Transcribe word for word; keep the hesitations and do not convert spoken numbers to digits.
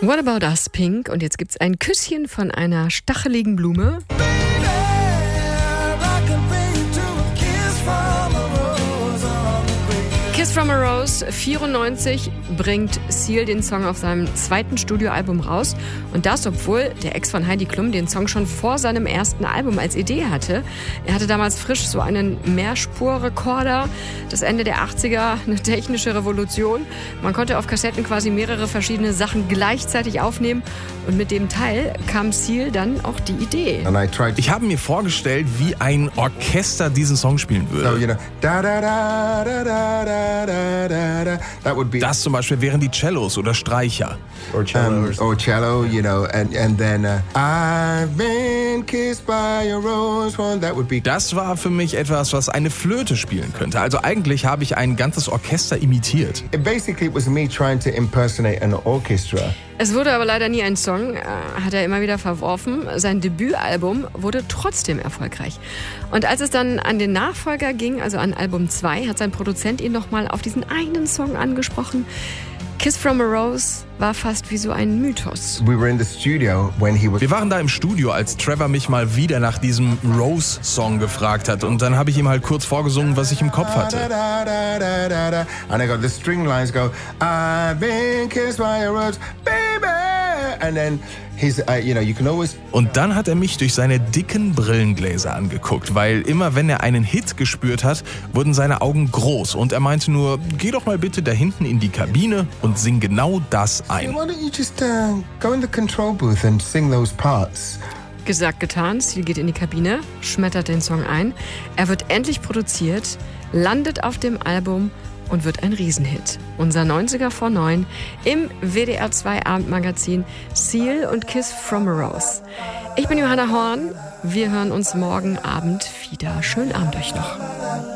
What About Us, Pink? Und jetzt gibt's ein Küsschen von einer stacheligen Blume. Kiss from a Rose, vierundneunzig, bringt Seal den Song auf seinem zweiten Studioalbum raus. Und das, obwohl der Ex von Heidi Klum den Song schon vor seinem ersten Album als Idee hatte. Er hatte damals frisch so einen Mehrspurrekorder. Das Ende der achtziger, eine technische Revolution. Man konnte auf Kassetten quasi mehrere verschiedene Sachen gleichzeitig aufnehmen. Und mit dem Teil kam Seal dann auch die Idee. Ich habe mir vorgestellt, wie ein Orchester diesen Song spielen würde. Das zum Beispiel wären die Cellos oder Streicher. Or cello, um, or cello, you know, and and then uh, I've been kissed by a rose. Well, that would be. Das war für mich etwas, was eine Flöte spielen könnte. Also eigentlich habe ich ein ganzes Orchester imitiert. It basically it was me trying to impersonate an orchestra. Es wurde aber leider nie ein Song, äh, hat er immer wieder verworfen. Sein Debütalbum wurde trotzdem erfolgreich. Und als es dann an den Nachfolger ging, also an Album zwei, hat sein Produzent ihn nochmal auf diesen einen Song angesprochen. Kiss from a Rose war fast wie so ein Mythos. We were in the studio when he was Wir waren da im Studio, als Trevor mich mal wieder nach diesem Rose-Song gefragt hat. Und dann habe ich ihm halt kurz vorgesungen, was ich im Kopf hatte. And I got the string lines go, I've been kissed by a rose, baby. And then he's, uh, you know, you can always. Und dann hat er mich durch seine dicken Brillengläser angeguckt, weil immer wenn er einen Hit gespürt hat, wurden seine Augen groß. Und er meinte nur, geh doch mal bitte da hinten in die Kabine und sing genau das ein. Why don't you just uh, go in the control booth and sing those parts? Gesagt, getan. Seal geht in die Kabine, schmettert den Song ein. Er wird endlich produziert, landet auf dem Album und wird ein Riesenhit. Unser neunziger vor neun im W D R zwei Abendmagazin Seal und Kiss from a Rose. Ich bin Johanna Horn. Wir hören uns morgen Abend wieder. Schönen Abend euch noch.